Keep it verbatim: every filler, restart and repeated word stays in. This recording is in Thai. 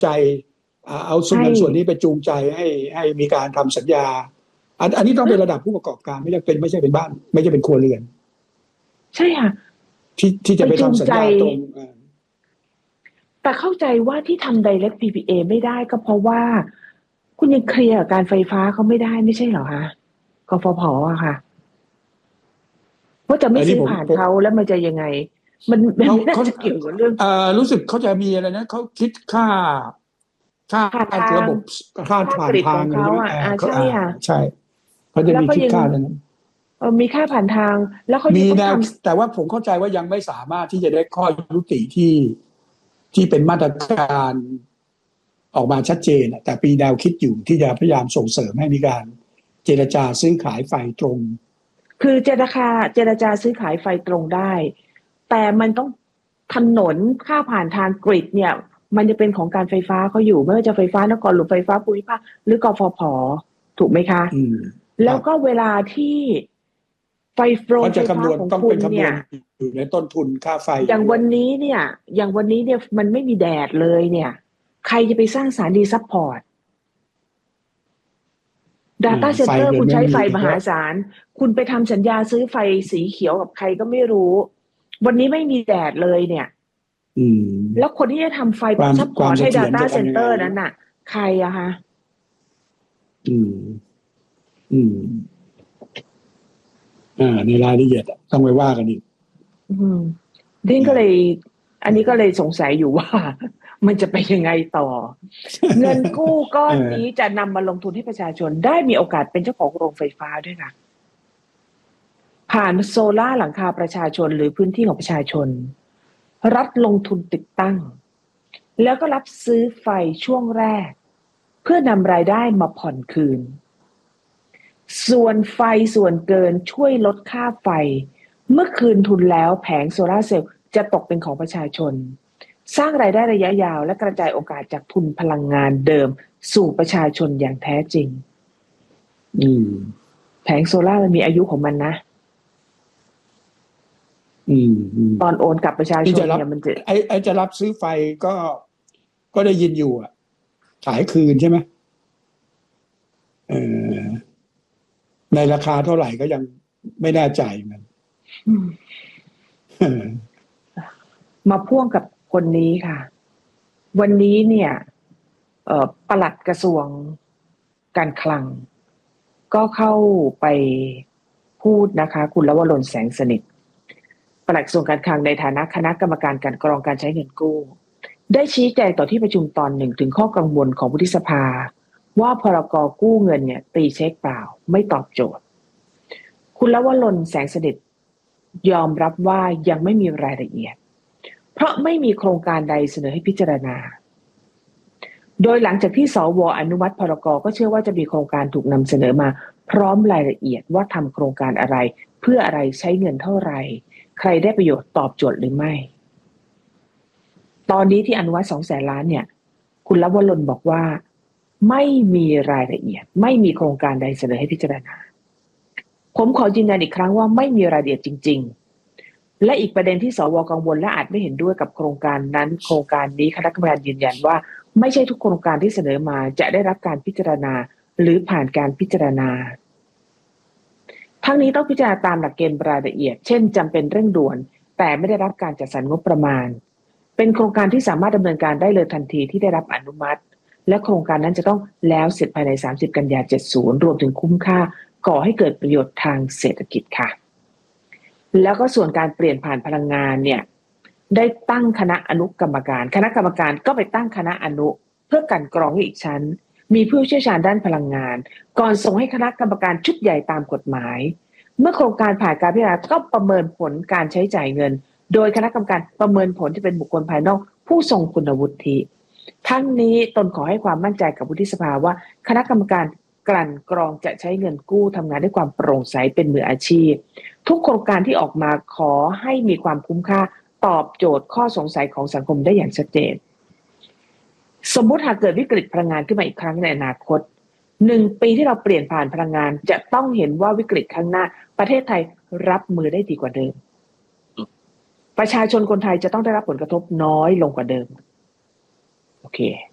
ใจเอาส่วนเงินส่วนนี้ไปจูงใจให้ให้มีการทำสัญญาอันอันนี้ต้องเป็นระดับผู้ประกอบการไม่ใช่เป็นไม่ใช่เป็นบ้านไม่ใช่เป็นครัวเรือนใช่ค่ะที่ที่จะไปทำสัญญาตรงแต่เข้าใจว่าที่ทำ Direct พี พี เอ ไม่ได้ก็เพราะว่าคุณยังเคลียร์การไฟฟ้าเขาไม่ได้ไม่ใช่เหรอคะกฟผ.อะค่ะว่าจะไม่ซื้อผ่านเขาแล้วมันจะยังไงมันเขาจะเกี่ยวกับเรื่องเอ่อรู้สึกเขาจะมีอะไรนะเขาคิดค่าค่าระบบค่าผ่านทางอะไรเขาอ่ะใช่ค่ะใช่เขาจะมีคิดค่าอะไรนั้นเออมีค่าผ่านทางแล้วเขามีแนวแต่ว่าผมเข้าใจว่ายังไม่สามารถที่จะได้ข้อยุติที่ที่เป็นมาตรการออกมาชัดเจนแต่ปีแนวคิดอยู่ที่จะพยายามส่งเสริมให้มีการเจรจาซื้อขายไฟตรงคือเจรจาเจรจาซื้อขายไฟตรงได้แต่มันต้องถนนค่าผ่านทางกริดเนี่ยมันจะเป็นของการไฟฟ้าเขาอยู่ไม่ว่าจะไฟฟ้านครหรือไฟฟ้าภูมิภาคหรือกฟผ.ถูกไหมคะแล้วก็เวลาที่ไฟโฟลว์ไฟฟ้าของคุณเนี่ยอยู่ในต้นทุนค่าไฟอย่างวันนี้เนี่ยอย่างวันนี้เนี่ยมันไม่มีแดดเลยเนี่ยใครจะไปสร้างสถานีซัพพอร์ต Data Center คุณใช้ไฟมหาศาลคุณไปทำสัญญาซื้อไฟสีเขียวกับใครก็ไม่รู้วันนี้ไม่มีแดดเลยเนี่ยแล้วคนที่จะทำไฟซัพพอร์ตให้ Data Center นั้นน่ะใครอะคะอืมอืมอ่าในรายละเอียดต้องไปว่ากันอีกอืมดิ้งก็เลยอันนี้ก็เลยสงสัยอยู่ว่ามันจะไปยังไงต่อ เงินกู้ก้อนนี้จะนำมาลงทุนให้ประชาชนได้มีโอกาสเป็นเจ้าของโรงไฟฟ้าด้วยค่ะผ่านโซล่าหลังคาประชาชนหรือพื้นที่ของประชาชนรัฐลงทุนติดตั้งแล้วก็รับซื้อไฟช่วงแรกเพื่อนำรายได้มาผ่อนคืนส่วนไฟส่วนเกินช่วยลดค่าไฟเมื่อคืนทุนแล้วแผงโซลาร์เซลล์จะตกเป็นของประชาชนสร้างรายได้ระยะยาวและกระจายโอกาสจากทุนพลังงานเดิมสู่ประชาชนอย่างแท้จริงอืมแผงโซล่ามันมีอายุของมันนะอืมตอนโอนกับประชาชนเนี่ยมันจะไอ้ไอ้จะรับซื้อไฟก็ก็ได้ยินอยู่อ่ะขายคืนใช่ไหมเออในราคาเท่าไหร่ก็ยังไม่แน่ใจมันมาพ่วงกับคนนี้ค่ะวันนี้เนี่ยเอ่อปลัดกระทรวงการคลังก็เข้าไปพูดนะคะคุณลวรน แสงสนิทปลัดกระทรวงการคลังในฐานะคณะกรรมการการกรองการใช้เงินกู้ได้ชี้แจงต่อที่ประชุมตอนหนึ่งถึงข้อกังวลของวุฒิสภาว่าพรก.กู้เงินเนี่ยตีเช็คเปล่าไม่ตอบโจทย์คุณลวรน แสงสนิทยอมรับว่ายังไม่มีรายละเอียดเพราะไม่มีโครงการใดเสนอให้พิจารณาโดยหลังจากที่สว.อนุมัติพรก.ก็เชื่อว่าจะมีโครงการถูกนำเสนอมาพร้อมรายละเอียดว่าทำโครงการอะไรเพื่ออะไรใช้เงินเท่าไหร่ใครได้ประโยชน์ตอบโจทย์หรือไม่ตอนนี้ที่อนุมัติสองแสนล้านเนี่ยคุณลวรนบอกว่าไม่มีรายละเอียดไม่มีโครงการใดเสนอให้พิจารณาผมขอยืนยันอีกครั้งว่าไม่มีรายละเอียดจริงๆและอีกประเด็นที่สว.กังวลและอาจไม่เห็นด้วยกับโครงการนั้นโครงการนี้คณะกรรมการยืนยันว่าไม่ใช่ทุกโครงการที่เสนอมาจะได้รับการพิจารณาหรือผ่านการพิจารณาทั้งนี้ต้องพิจารณาตามหลักเกณฑ์รายละเอียดเช่นจำเป็นเร่งด่วนแต่ไม่ได้รับการจัดสรรงบประมาณเป็นโครงการที่สามารถดำเนินการได้เลยทันทีที่ได้รับอนุมัติและโครงการนั้นจะต้องแล้วเสร็จภายในสามสิบกันยายนเจ็ดสิบรวมถึงคุ้มค่าก่อให้เกิดประโยชน์ทางเศรษฐกิจค่ะแล้วก็ส่วนการเปลี่ยนผ่านพลังงานเนี่ยได้ตั้งคณะอนุกรรมการคณะกรรมการก็ไปตั้งคณะอนุเพื่อกันกรองอีกชั้นมีผู้เชี่ยวชาญด้านพลังงานก่อนส่งให้คณะกรรมการชุดใหญ่ตามกฎหมายเมื่อโครงการผ่านการพิจารณาก็ประเมินผลการใช้จ่ายเงินโดยคณะกรรมการประเมินผลที่เป็นบุคคลภายนอกผู้ทรงคุณวุฒิทั้งนี้ตนขอให้ความมั่นใจกับวุฒิสภาว่าคณะกรรมการกลั่นกรองจะใช้เงินกู้ทำงานด้วยความโปร่งใสเป็นมืออาชีพทุกโครงการที่ออกมาขอให้มีความคุ้มค่าตอบโจทย์ข้อสงสัยของสังคมได้อย่างชัดเจนสมมุติหากเกิดวิกฤตพลังงานขึ้นมาอีกครั้งในอนาคตหนึ่งปีที่เราเปลี่ยนผ่านพลังงานจะต้องเห็นว่าวิกฤตข้างหน้าประเทศไทยรับมือได้ดีกว่าเดิมประชาชนคนไทยจะต้องได้รับผลกระทบน้อยลงกว่าเดิมโอเค